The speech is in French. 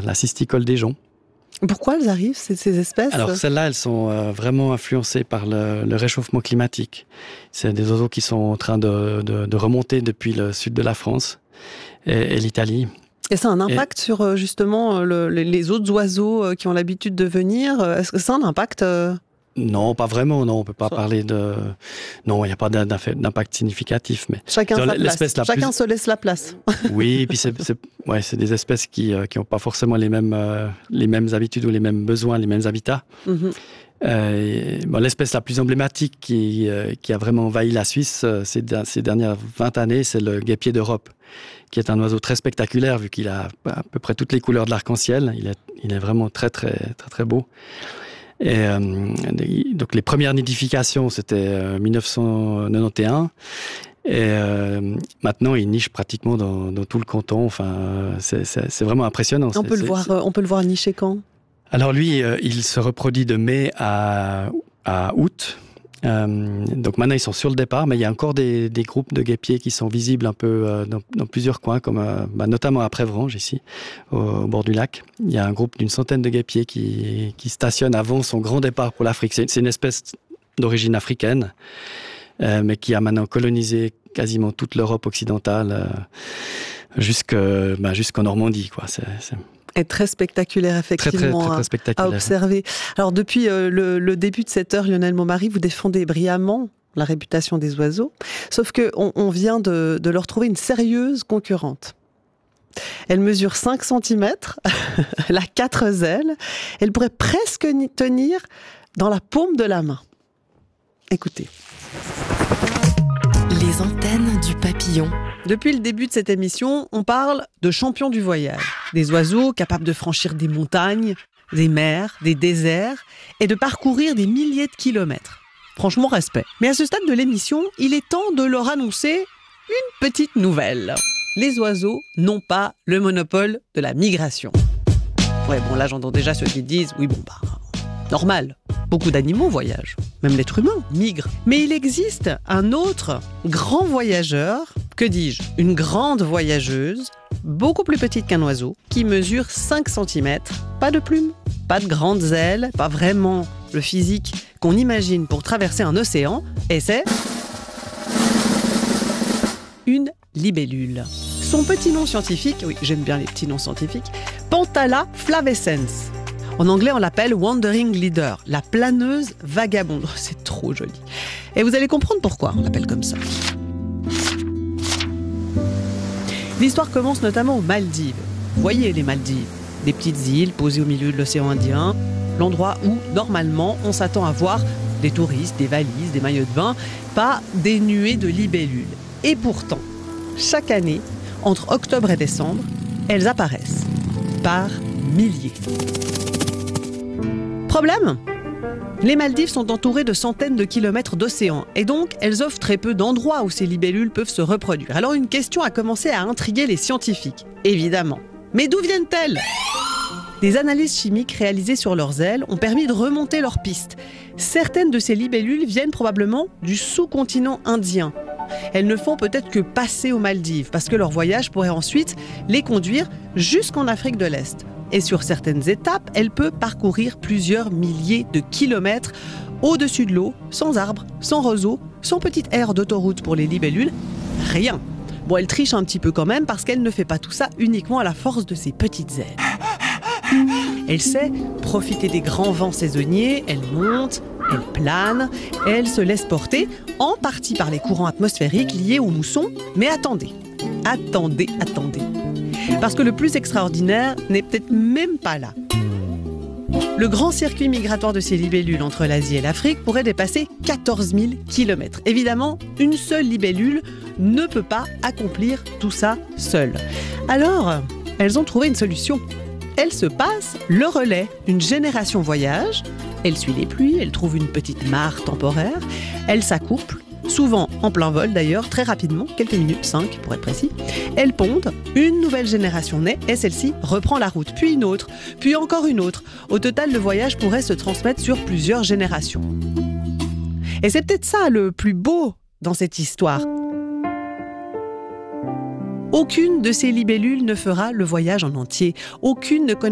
la cisticole des joncs. Pourquoi elles arrivent, ces espèces ? Alors celles-là, elles sont vraiment influencées par le réchauffement climatique. C'est des oiseaux qui sont en train de remonter depuis le sud de la France et l'Italie. Et ça a un impact sur justement les autres oiseaux qui ont l'habitude de venir ? Est-ce que ça a un impact Non, pas vraiment. Non, on peut pas parler de. Non, il n'y a pas d'impact significatif. Mais chacun se laisse la place. Oui, et puis c'est des espèces qui n'ont pas forcément les mêmes habitudes ou les mêmes besoins, les mêmes habitats. L'espèce la plus emblématique qui a vraiment envahi la Suisse ces dernières 20 années, c'est le guêpier d'Europe, qui est un oiseau très spectaculaire vu qu'il a à peu près toutes les couleurs de l'arc-en-ciel. Il est vraiment très très très très beau. Et donc les premières nidifications, c'était 1991. Et maintenant, il niche pratiquement dans tout le canton. Enfin, c'est vraiment impressionnant. On peut le voir nicher quand ? Alors lui, il se reproduit de mai à août. Donc maintenant, ils sont sur le départ, mais il y a encore des groupes de guêpiers qui sont visibles un peu dans plusieurs coins, comme notamment à Prévrange, ici, au bord du lac. Il y a un groupe d'une centaine de guêpiers qui stationne avant son grand départ pour l'Afrique. C'est une espèce d'origine africaine, mais qui a maintenant colonisé quasiment toute l'Europe occidentale, jusqu'en Normandie, quoi. Est très spectaculaire, effectivement, très spectaculaire. À observer. Alors, depuis le début de cette heure, Lionel Montmarie, vous défendez brillamment la réputation des oiseaux, sauf qu'on vient de leur trouver une sérieuse concurrente. Elle mesure 5 cm, elle a 4 ailes, elle pourrait presque tenir dans la paume de la main. Écoutez. Les antennes du papillon. Depuis le début de cette émission, on parle de champions du voyage. Des oiseaux capables de franchir des montagnes, des mers, des déserts et de parcourir des milliers de kilomètres. Franchement, respect. Mais à ce stade de l'émission, il est temps de leur annoncer une petite nouvelle. Les oiseaux n'ont pas le monopole de la migration. Ouais, bon, là, j'entends déjà ceux qui disent, oui, normal. Beaucoup d'animaux voyagent. Même l'être humain migre. Mais il existe un autre grand voyageur, que dis-je, une grande voyageuse, beaucoup plus petite qu'un oiseau, qui mesure 5 cm, pas de plumes, pas de grandes ailes, pas vraiment le physique qu'on imagine pour traverser un océan, et c'est une libellule. Son petit nom scientifique, oui, j'aime bien les petits noms scientifiques, Panthala flavescens. En anglais, on l'appelle Wandering Leader, la planeuse vagabonde. C'est trop joli. Et vous allez comprendre pourquoi on l'appelle comme ça. L'histoire commence notamment aux Maldives. Vous voyez les Maldives, des petites îles posées au milieu de l'océan Indien, l'endroit où, normalement, on s'attend à voir des touristes, des valises, des maillots de bain, pas des nuées de libellules. Et pourtant, chaque année, entre octobre et décembre, elles apparaissent par milliers. Problème ? Les Maldives sont entourées de centaines de kilomètres d'océan et donc elles offrent très peu d'endroits où ces libellules peuvent se reproduire. Alors une question a commencé à intriguer les scientifiques, évidemment. Mais d'où viennent-elles ? Des analyses chimiques réalisées sur leurs ailes ont permis de remonter leurs pistes. Certaines de ces libellules viennent probablement du sous-continent indien. Elles ne font peut-être que passer aux Maldives parce que leur voyage pourrait ensuite les conduire jusqu'en Afrique de l'Est. Et sur certaines étapes, elle peut parcourir plusieurs milliers de kilomètres au-dessus de l'eau, sans arbres, sans roseaux, sans petite aire d'autoroute pour les libellules, rien. Bon, elle triche un petit peu quand même parce qu'elle ne fait pas tout ça uniquement à la force de ses petites ailes. Elle sait profiter des grands vents saisonniers, elle monte, elle plane, elle se laisse porter, en partie par les courants atmosphériques liés aux moussons. Mais attendez. Parce que le plus extraordinaire n'est peut-être même pas là. Le grand circuit migratoire de ces libellules entre l'Asie et l'Afrique pourrait dépasser 14 000 km. Évidemment, une seule libellule ne peut pas accomplir tout ça seule. Alors, elles ont trouvé une solution. Elles se passent le relais. Une génération voyage, elle suit les pluies, elle trouve une petite mare temporaire, elle s'accouple, souvent en plein vol d'ailleurs, très rapidement, quelques minutes, 5 pour être précis. Elles pondent, une nouvelle génération naît et celle-ci reprend la route, puis une autre, puis encore une autre. Au total, le voyage pourrait se transmettre sur plusieurs générations. Et c'est peut-être ça le plus beau dans cette histoire. Aucune de ces libellules ne fera le voyage en entier. Aucune ne connaît